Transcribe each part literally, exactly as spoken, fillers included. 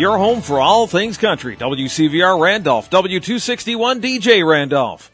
your home for all things country. W C V R Randolph, W two sixty-one D J Randolph.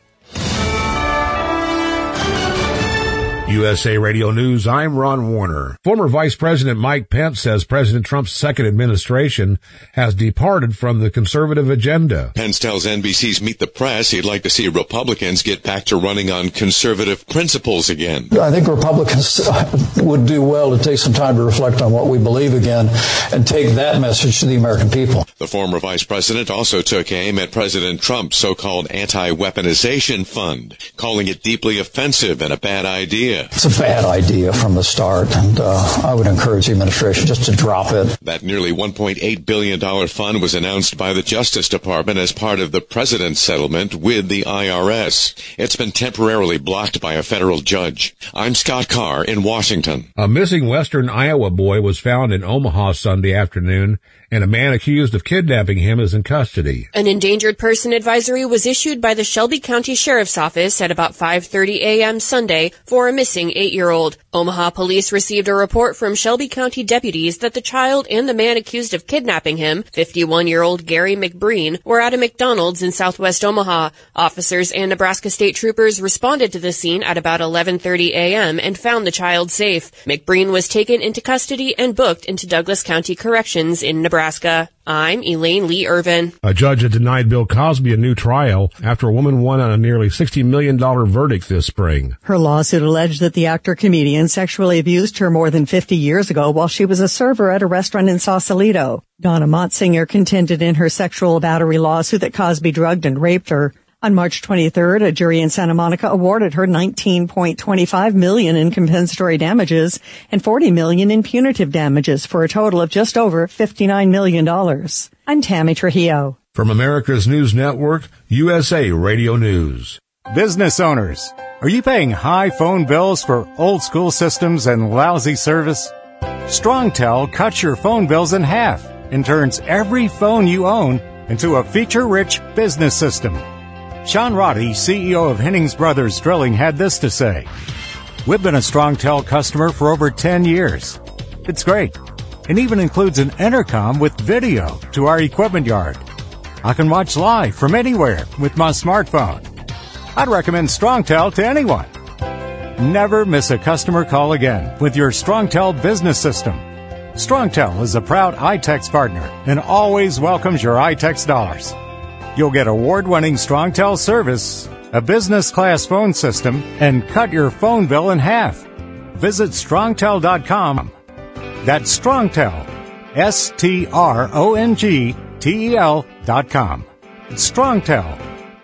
U S A Radio News, I'm Ron Warner. Former Vice President Mike Pence says President Trump's second administration has departed from the conservative agenda. Pence tells N B C's Meet the Press he'd like to see Republicans get back to running on conservative principles again. I think Republicans would do well to take some time to reflect on what we believe again and take that message to the American people. The former vice president also took aim at President Trump's so-called anti-weaponization fund, calling it deeply offensive and a bad idea. It's a bad idea from the start, and uh, I would encourage the administration just to drop it. That nearly one point eight billion dollars fund was announced by the Justice Department as part of the president's settlement with the I R S. It's been temporarily blocked by a federal judge. I'm Scott Carr in Washington. A missing western Iowa boy was found in Omaha Sunday afternoon, and a man accused of kidnapping him is in custody. An endangered person advisory was issued by the Shelby County Sheriff's Office at about five thirty a.m. Sunday for a missing eight-year-old. Omaha police received a report from Shelby County deputies that the child and the man accused of kidnapping him, fifty-one-year-old Gary McBreen, were at a McDonald's in southwest Omaha. Officers and Nebraska state troopers responded to the scene at about eleven thirty a.m. and found the child safe. McBreen was taken into custody and booked into Douglas County Corrections in Nebraska. I'm Elaine Lee Irvin. A judge had denied Bill Cosby a new trial after a woman won on a nearly sixty million dollars verdict this spring. Her lawsuit alleged that the actor-comedian sexually abused her more than fifty years ago while she was a server at a restaurant in Sausalito. Donna Motzinger contended in her sexual battery lawsuit that Cosby drugged and raped her. On March twenty-third, a jury in Santa Monica awarded her nineteen point two five million dollars in compensatory damages and forty million dollars in punitive damages for a total of just over fifty-nine million dollars. I'm Tammy Trujillo. From America's News Network, U S A Radio News. Business owners, are you paying high phone bills for old school systems and lousy service? StrongTel cuts your phone bills in half and turns every phone you own into a feature-rich business system. Sean Roddy, C E O of Hennings Brothers Drilling, had this to say. We've been a StrongTel customer for over ten years. It's great. It even includes an intercom with video to our equipment yard. I can watch live from anywhere with my smartphone. I'd recommend StrongTel to anyone. Never miss a customer call again with your StrongTel business system. StrongTel is a proud iTex partner and always welcomes your iTex dollars. You'll get award-winning StrongTel service, a business-class phone system, and cut your phone bill in half. Visit strongtel dot com. That's StrongTel, S T R O N G T E L dot com. It's StrongTel.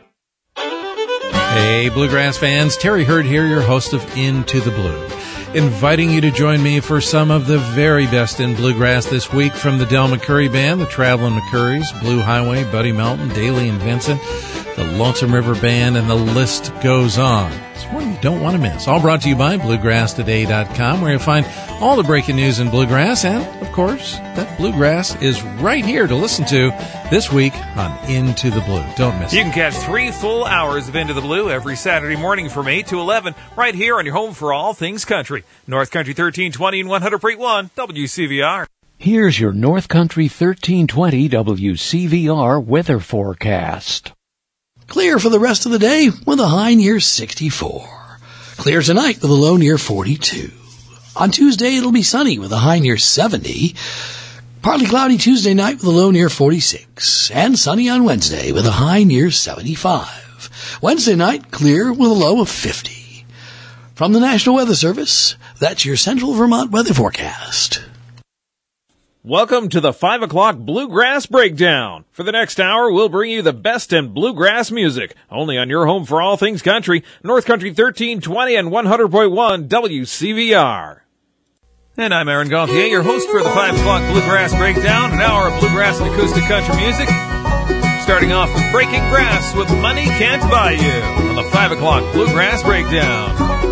Hey, Bluegrass fans, Terry Hurd here, your host of Into the Blue, inviting you to join me for some of the very best in bluegrass this week from the Del McCoury Band, the Traveling McCourys, Blue Highway, Buddy Melton, Daly and Vincent, the Lonesome River Band, and the list goes on. It's one you don't want to miss. All brought to you by bluegrass today dot com, where you'll find all the breaking news in bluegrass, and, of course, that bluegrass is right here to listen to this week on Into the Blue. Don't miss it. You can catch three full hours of Into the Blue every Saturday morning from eight to eleven right here on your home for all things country. North Country thirteen twenty and one hundred point one W C V R. Here's your North Country thirteen twenty W C V R weather forecast. Clear for the rest of the day with a high near sixty-four. Clear tonight with a low near forty-two. On Tuesday, it'll be sunny with a high near seventy. Partly cloudy Tuesday night with a low near forty-six. And sunny on Wednesday with a high near seventy-five. Wednesday night, clear with a low of fifty. From the National Weather Service, that's your Central Vermont weather forecast. Welcome to the five o'clock Bluegrass Breakdown. For the next hour, we'll bring you the best in bluegrass music, only on your home for all things country, North Country thirteen twenty and one hundred point one W C V R. And I'm Aaron Gauthier, your host for the five o'clock Bluegrass Breakdown, an hour of bluegrass and acoustic country music. Starting off with Breaking Grass with Money Can't Buy You on the five o'clock Bluegrass Breakdown.